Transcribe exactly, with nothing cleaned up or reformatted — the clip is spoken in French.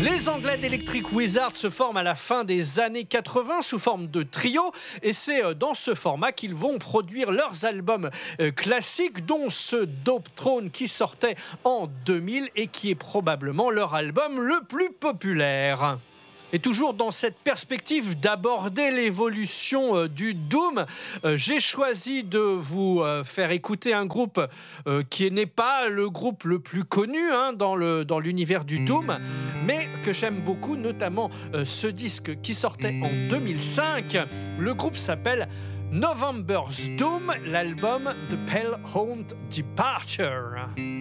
Les Anglais d'Electric Wizard se forment à la fin des années quatre-vingts sous forme de trio et c'est dans ce format qu'ils vont produire leurs albums classiques, dont ce Dope Throne qui sortait en deux mille et qui est probablement leur album le plus populaire. Et toujours dans cette perspective d'aborder l'évolution du Doom, j'ai choisi de vous faire écouter un groupe qui n'est pas le groupe le plus connu hein, dans, le, dans l'univers du Doom, mais que j'aime beaucoup, notamment ce disque qui sortait en deux mille cinq. Le groupe s'appelle November's Doom, l'album The Pale Haunt Departure.